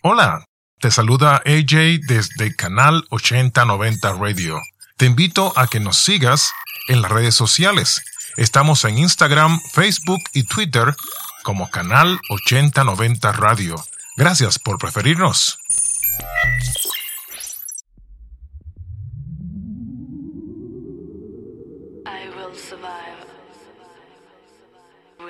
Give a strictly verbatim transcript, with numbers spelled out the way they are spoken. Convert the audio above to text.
Hola, te saluda A J desde Canal ochenta noventa Radio. Te invito a que nos sigas en las redes sociales. Estamos en Instagram, Facebook y Twitter como Canal ochenta noventa Radio. Gracias por preferirnos. I will survive.